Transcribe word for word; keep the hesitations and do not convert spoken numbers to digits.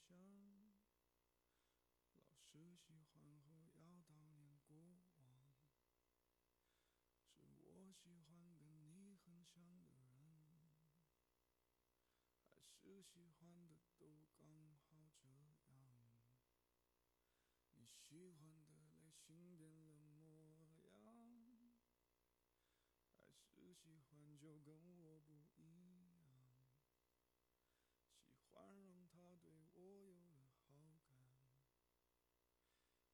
想，老是喜欢和要悼念过往，是我喜欢跟你很像的人，还是喜欢的都刚好这样？你喜欢的类型变了模样，还是喜欢就跟我不